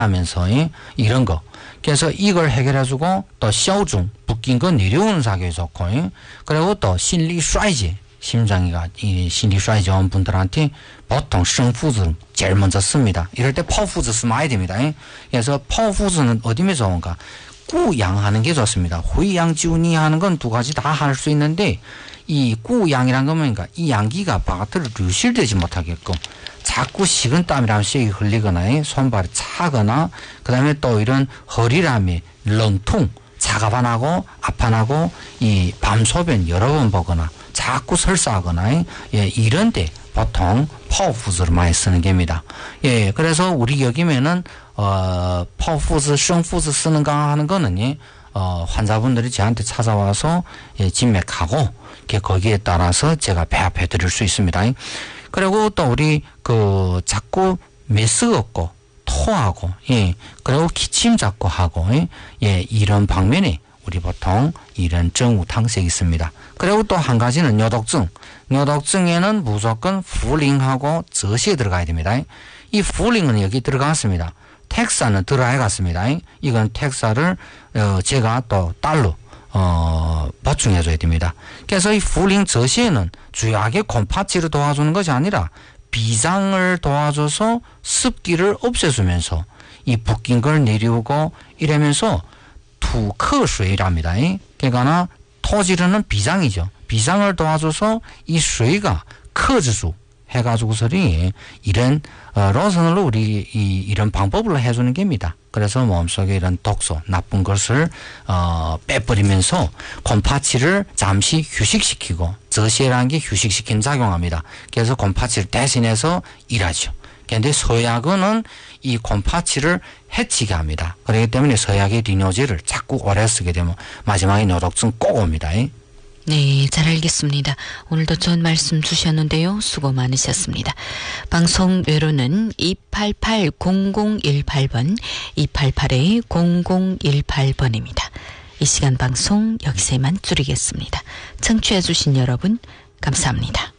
하면서 이런 거. 그래서 이걸 해결해주고 또 샤오중 붓긴 거 내려오는 사격이 좋고 그리고 또心力衰竭 심장이가 이心力衰竭온 분들한테 보통生附子 제일 먼저 씁니다. 이럴 때泡附子 쓰면 안 됩니다. 그래서泡附子는 어디에 좋은가? 꾸양하는 게 좋습니다. 회양지운이 하는 건 두 가지 다 할 수 있는데 이 꾸양이란 건 뭐니까 이 양기가 바깥으로流실되지 못하게끔 자꾸 식은땀이라면 쇳이 흘리거나 손발이 차거나 그 다음에 또 이런 허리람이 렁통 차가반하고 아파나고 이 밤소변 여러 번 보거나 자꾸 설사하거나 이런데 보통 파워푸즈를 많이 쓰는 겁니다. 그래서 우리 여기면은 파워푸즈, 생푸즈 쓰는가 하는 거는 환자분들이 저한테 찾아와서 진맥하고 거기에 따라서 제가 배합해 드릴 수 있습니다. 그리고 또 우리 자꾸 메스없고 토하고 그리고 기침 자꾸 하고 이런 방면에 우리 보통 이런 정우탕색이 있습니다. 그리고 또 한 가지는 뇨독증. 뇨독증에는 무조건 후링하고 저시에 들어가야 됩니다. 이 후링은 여기 들어갔습니다. 텍사는 들어야 갔습니다. 이건 텍사를 제가 또 딸로 보충해줘야 됩니다. 그래서 이 후링 저시에는 주요하게 곰파치를 도와주는 것이 아니라 비장을 도와줘서 습기를 없애주면서 이 붓긴 걸 내려오고 이러면서 투커수이랍니다. 그러니까 토지르는 비장이죠. 비장을 도와줘서 이 수가 커지수 해가지고서리 이런 로선으로 우리 이런 방법으로 해주는 겁니다. 그래서 몸속에 이런 독소 나쁜 것을 빼버리면서 곰파치를 잠시 휴식시키고 저시라는 게 휴식시킨 작용합니다. 그래서 곰파치를 대신해서 일하죠. 그런데 서약은 이 곰파치를 해치게 합니다. 그렇기 때문에 서약의 리뇨제를 자꾸 오래 쓰게 되면 마지막에 뇨독증 꼭 옵니다. 네, 잘 알겠습니다. 오늘도 좋은 말씀 주셨는데요. 수고 많으셨습니다. 방송 외로는 288-0018번, 288-0018번입니다. 이 시간 방송 여기서 이만 줄이겠습니다. 청취해 주신 여러분 감사합니다.